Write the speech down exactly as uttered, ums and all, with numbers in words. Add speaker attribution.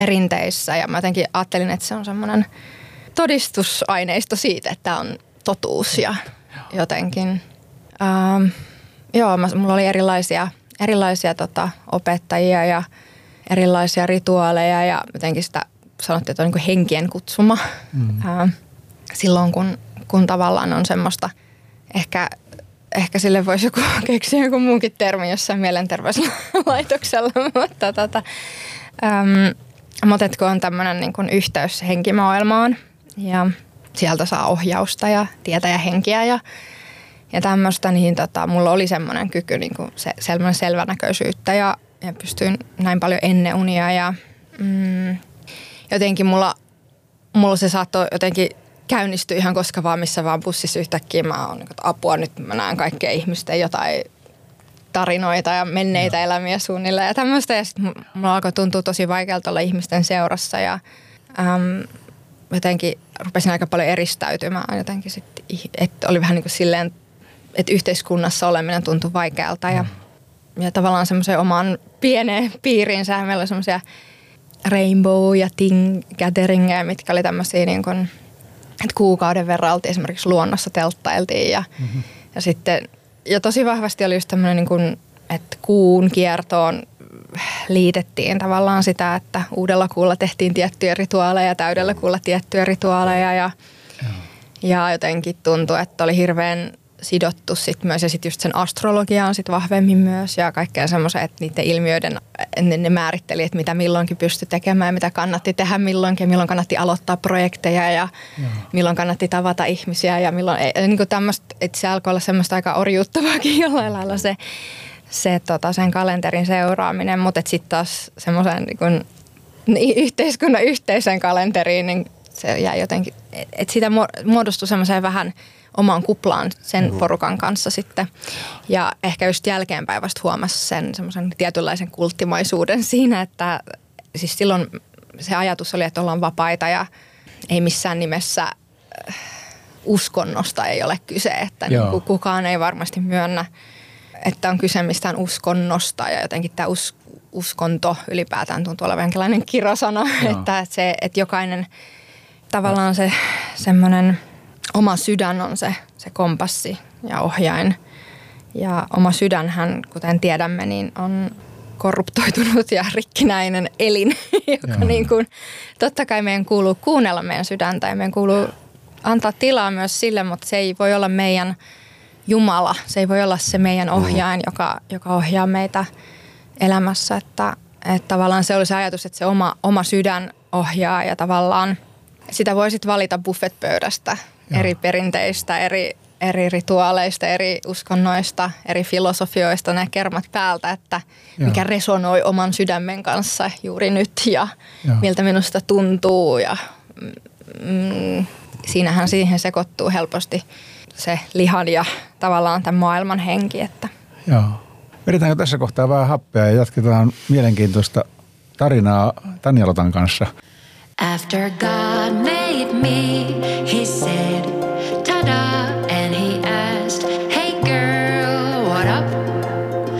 Speaker 1: perinteissä ja mä jotenkin ajattelin, että se on semmoinen todistusaineisto siitä, että tämä on totuus ja jotenkin, ähm, joo, mä, mulla oli erilaisia, erilaisia tota, opettajia ja erilaisia rituaaleja ja jotenkin sitä sanottiin, että on niin kuin henkien kutsuma mm. ähm, silloin, kun, kun tavallaan on semmoista, ehkä, ehkä sille voisi joku keksiä joku muunkin termi jossain mielenterveyslaitoksella, mutta tota, ähm, mutta kun on tämmöinen niin kuin yhteys henkimaailmaan ja sieltä saa ohjausta ja tietä ja henkiä ja, ja tämmöistä, niin tota, mulla oli semmoinen kyky, niin kuin se, semmoinen selvänäköisyyttä ja, ja pystyin näin paljon ennen unia ja mm, jotenkin mulla, mulla se saattoi jotenkin käynnistyä ihan koska vaan missä vaan bussissa yhtäkkiä mä oon, niin kuin, apua nyt mä näen kaikkea ihmisten jotain tarinoita ja menneitä no. elämiä suunnilleen ja tämmöistä. Ja sitten mulla alkoi tuntua tosi vaikealta olla ihmisten seurassa ja äm, jotenkin rupesin aika paljon eristäytymään jotenkin sitten, että oli vähän niin kuin silleen, että yhteiskunnassa oleminen tuntui vaikealta ja, mm. ja tavallaan semmoisen oman pieneen piiriinsä. Meillä oli semmoisia rainbow ja ting gatheringeja, mitkä oli tämmöisiä niin kuin, että kuukauden verran oltiin esimerkiksi luonnossa telttailtiin ja, mm-hmm. ja sitten ja tosi vahvasti oli just tämmöinen, niin kuin, että kuun kiertoon liitettiin tavallaan sitä, että uudella kuulla tehtiin tiettyjä rituaaleja ja täydellä kuulla tiettyjä rituaaleja. Ja, ja jotenkin tuntui, että oli hirveän sidottu sit myös ja sitten just sen astrologiaan sit vahvemmin myös ja kaikkea semmoisen, että niiden ilmiöiden ne, ne määritteli, että mitä milloinkin pystyi tekemään ja mitä kannatti tehdä milloinkin ja milloin kannatti aloittaa projekteja ja Joo. milloin kannatti tavata ihmisiä ja milloin, niin kuin tämmöistä, että se alkoi olla semmoista aika orjuuttavaakin jollain lailla se, se tota, sen kalenterin seuraaminen, mutta sitten taas semmoisen niin kuin, yhteiskunnan yhteisen kalenteriin, niin se jäi jotenkin, että siitä muodostui semmoiseen vähän omaan kuplaan sen mm-hmm. porukan kanssa sitten. Ja ehkä just jälkeenpäin vasta huomasi sen semmoisen tietynlaisen kulttimaisuuden siinä, että siis silloin se ajatus oli, että ollaan vapaita ja ei missään nimessä uskonnosta ei ole kyse, että niin kukaan ei varmasti myönnä, että on kyse mistään uskonnosta ja jotenkin tämä us, uskonto ylipäätään tuntuu olevan jonkinlainen kirosana, että, se, että jokainen tavallaan se semmoinen oma sydän on se, se kompassi ja ohjain. Ja oma sydänhän, kuten tiedämme, niin on korruptoitunut ja rikkinäinen elin, joka niin kuin, totta kai meidän kuuluu kuunnella meidän sydäntä ja meidän kuuluu antaa tilaa myös sille, mutta se ei voi olla meidän Jumala. Se ei voi olla se meidän ohjain, joka, joka ohjaa meitä elämässä. Että, että tavallaan se oli se ajatus, että se oma, oma sydän ohjaa ja tavallaan sitä voi sitten valita buffetpöydästä eri perinteistä, eri, eri rituaaleista, eri uskonnoista, eri filosofioista, ne kermat päältä, että Joo. mikä resonoi oman sydämen kanssa juuri nyt ja Joo. miltä minusta tuntuu. Ja, mm, siinähän siihen sekoittuu helposti se lihan ja tavallaan tämän maailman henki. Että.
Speaker 2: Joo. Vedetäänkö tässä kohtaa vähän happea ja jatketaan mielenkiintoista tarinaa Tanja Lotan kanssa.
Speaker 3: After God made me, he said, ta-da.